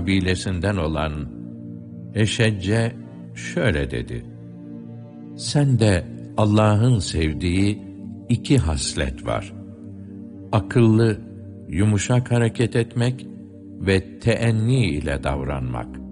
kabilesinden olan Eşecce şöyle dedi: Sende Allah'ın sevdiği iki haslet var. Akıllı, yumuşak hareket etmek ve teenni ile davranmak.